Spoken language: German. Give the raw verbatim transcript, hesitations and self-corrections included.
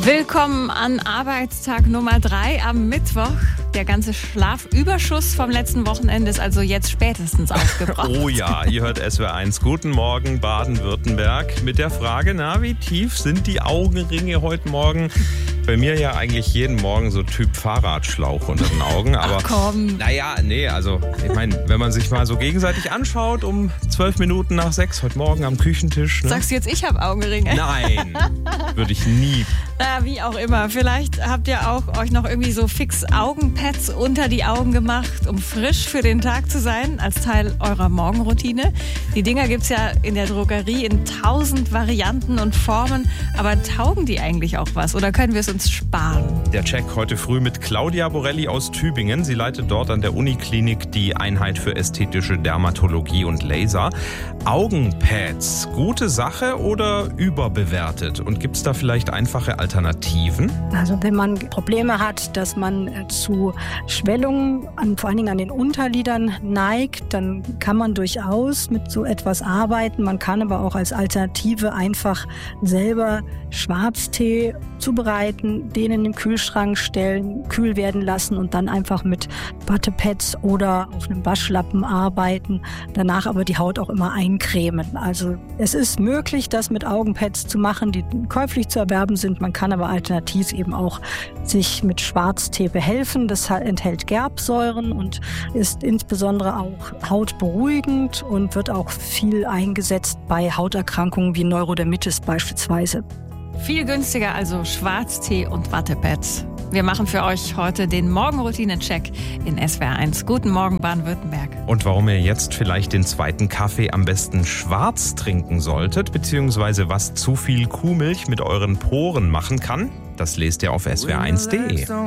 Willkommen an Arbeitstag Nummer drei am Mittwoch. Der ganze Schlafüberschuss vom letzten Wochenende ist also jetzt spätestens aufgebraucht. Oh ja, ihr hört S W R eins. Guten Morgen, Baden-Württemberg. Mit der Frage, na, wie tief sind die Augenringe heute Morgen? Bei mir ja eigentlich jeden Morgen so Typ Fahrradschlauch unter den Augen. Aber Ach komm. Naja, nee, also ich meine, wenn man sich mal so gegenseitig anschaut, um zwölf Minuten nach sechs heute Morgen am Küchentisch. Ne? Sagst du jetzt, ich habe Augenringe? Nein, würde ich nie. Na, wie auch immer. Vielleicht habt ihr auch euch noch irgendwie so fix Augenpads unter die Augen gemacht, um frisch für den Tag zu sein, als Teil eurer Morgenroutine. Die Dinger gibt's ja in der Drogerie in tausend Varianten und Formen. Aber taugen die eigentlich auch was? Oder können wir es uns sparen? Der Check heute früh mit Claudia Borelli aus Tübingen. Sie leitet dort an der Uniklinik die Einheit für ästhetische Dermatologie und Laser. Augenpads, gute Sache oder überbewertet? Und gibt's da vielleicht einfache Alternativen? Also wenn man Probleme hat, dass man zu Schwellungen, an, vor allen Dingen an den Unterlidern neigt, dann kann man durchaus mit so etwas arbeiten. Man kann aber auch als Alternative einfach selber Schwarztee zubereiten, den in den Kühlschrank stellen, kühl werden lassen und dann einfach mit Wattepads oder auf einem Waschlappen arbeiten. Danach aber die Haut auch immer eincremen. Also es ist möglich, das mit Augenpads zu machen, die käuflich zu erwerben sind. Man kann aber alternativ eben auch sich mit Schwarztee behelfen. Das enthält Gerbsäuren und ist insbesondere auch hautberuhigend und wird auch viel eingesetzt bei Hauterkrankungen wie Neurodermitis beispielsweise. Viel günstiger also Schwarztee und Wattepads. Wir machen für euch heute den Morgenroutine-Check in S W R eins. Guten Morgen, Baden-Württemberg. Und warum ihr jetzt vielleicht den zweiten Kaffee am besten schwarz trinken solltet, beziehungsweise was zu viel Kuhmilch mit euren Poren machen kann, das lest ihr auf S W R eins punkt de.